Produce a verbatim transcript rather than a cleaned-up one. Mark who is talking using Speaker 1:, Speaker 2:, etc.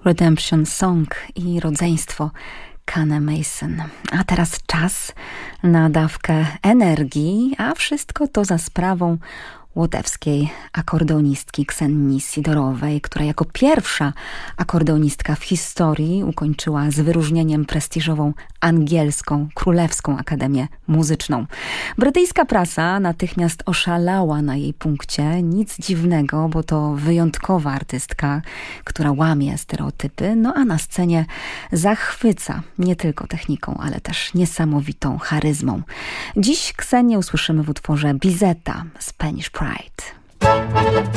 Speaker 1: Redemption Song i rodzeństwo Kane Mason. A teraz czas na dawkę energii, a wszystko to za sprawą łotewskiej akordeonistki Ksenii Sidorowej, która jako pierwsza akordeonistka w historii ukończyła z wyróżnieniem prestiżową angielską Królewską Akademię Muzyczną. Brytyjska prasa natychmiast oszalała na jej punkcie. Nic dziwnego, bo to wyjątkowa artystka, która łamie stereotypy, no a na scenie zachwyca nie tylko techniką, ale też niesamowitą charyzmą. Dziś Ksenię usłyszymy w utworze Bizeta, Spanish Pride.